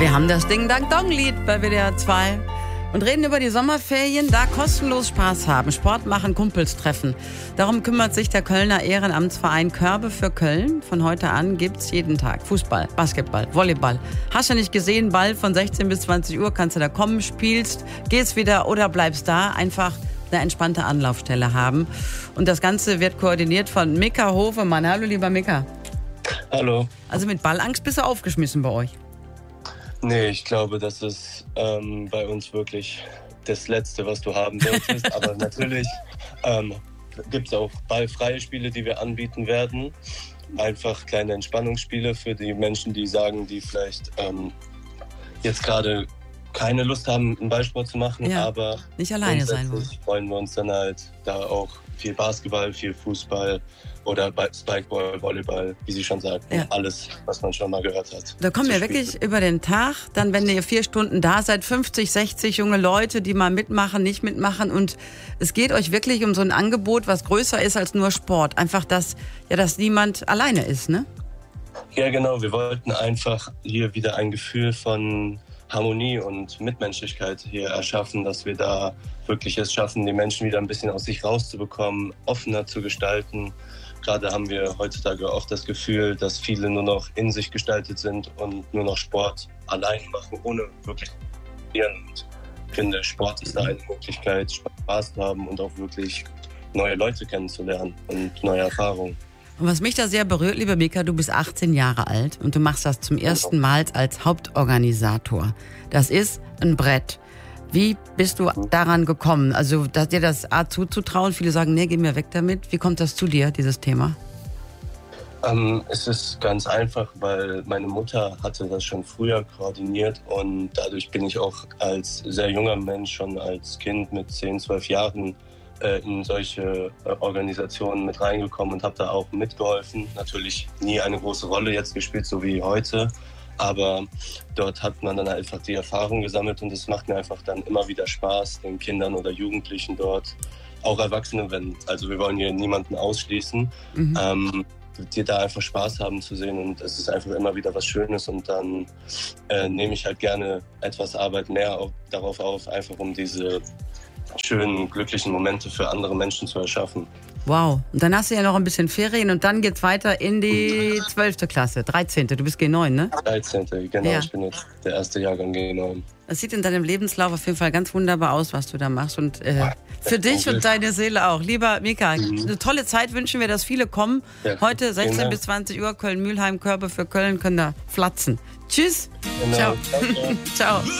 Wir haben das Ding-Dang-Dong-Lied bei WDR 2 und reden über die Sommerferien, da kostenlos Spaß haben, Sport machen, Kumpels treffen. Darum kümmert sich der Kölner Ehrenamtsverein Körbe für Köln. Von heute an gibt's jeden Tag Fußball, Basketball, Volleyball. Hast du nicht gesehen, Ball von 16 bis 20 Uhr, kannst du da kommen, spielst, gehst wieder oder bleibst da, einfach eine entspannte Anlaufstelle haben. Und das Ganze wird koordiniert von Mika Hofemann. Hallo, lieber Mika. Hallo. Also mit Ballangst bist du aufgeschmissen bei euch? Nee, ich glaube, das ist bei uns wirklich das Letzte, was du haben solltest. Aber natürlich gibt es auch ballfreie Spiele, die wir anbieten werden. Einfach kleine Entspannungsspiele für die Menschen, die sagen, die vielleicht jetzt gerade keine Lust haben, einen Ballsport zu machen. Ja, aber nicht alleine sein wollen. Wollen wir uns dann halt da auch viel Basketball, viel Fußball oder Spikeball, Volleyball, wie Sie schon sagten, ja. Alles, was man schon mal gehört hat. Da kommen wir wirklich über den Tag, dann wenn ihr 4 Stunden da seid, 50, 60 junge Leute, die mal mitmachen, nicht mitmachen und es geht euch wirklich um so ein Angebot, was größer ist als nur Sport. Einfach, dass niemand alleine ist, ne? Ja, genau. Wir wollten einfach hier wieder ein Gefühl von Harmonie und Mitmenschlichkeit hier erschaffen, dass wir da wirklich es schaffen, die Menschen wieder ein bisschen aus sich rauszubekommen, offener zu gestalten. Gerade haben wir heutzutage oft das Gefühl, dass viele nur noch in sich gestaltet sind und nur noch Sport allein machen, ohne wirklich zu probieren. Und ich finde, Sport ist da eine Möglichkeit, Spaß zu haben und auch wirklich neue Leute kennenzulernen und neue Erfahrungen. Und was mich da sehr berührt, lieber Mika, du bist 18 Jahre alt und du machst das zum ersten Mal als Hauptorganisator. Das ist ein Brett. Wie bist du daran gekommen? Also dir das zuzutrauen? Viele sagen, nee, geh mir weg damit. Wie kommt das zu dir, dieses Thema? Es ist ganz einfach, weil meine Mutter hatte das schon früher koordiniert und dadurch bin ich auch als sehr junger Mensch, schon als Kind mit 10, 12 Jahren in solche Organisationen mit reingekommen und habe da auch mitgeholfen. Natürlich nie eine große Rolle jetzt gespielt, so wie heute, aber dort hat man dann einfach die Erfahrung gesammelt und es macht mir einfach dann immer wieder Spaß, den Kindern oder Jugendlichen dort, auch Erwachsene, also wir wollen hier niemanden ausschließen, die da einfach Spaß haben zu sehen und es ist einfach immer wieder was Schönes und dann nehme ich halt gerne etwas Arbeit mehr darauf auf, einfach um diese schönen, glücklichen Momente für andere Menschen zu erschaffen. Wow. Und dann hast du ja noch ein bisschen Ferien und dann geht's weiter in die 12. Klasse, 13. Du bist G9, ne? 13. Genau. Ja. Ich bin jetzt der erste Jahrgang G9. Das sieht in deinem Lebenslauf auf jeden Fall ganz wunderbar aus, was du da machst. Und für dich und deine Seele auch. Lieber Mika, eine tolle Zeit wünschen wir, dass viele kommen. Ja. Heute 16 bis 20 Uhr, Köln-Mühlheim, Körbe für Köln, können da flatzen. Tschüss. Genau. Ciao. Ciao.